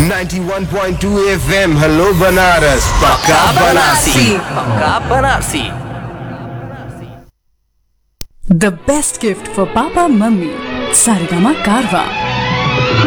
91.2 FM, hello Banaras, पक्का बनारसी, पक्का Banarasi. The best gift for Papa Mummy, Saregama Karwa.